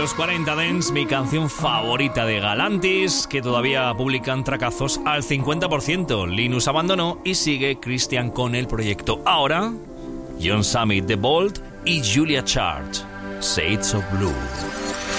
Los 40 Dance, mi canción favorita de Galantis, que todavía publican tracazos al 50%. Linus abandonó y sigue Christian con el proyecto. Ahora, John Summit, The Bolt y Julia Chart, Shades of Blue.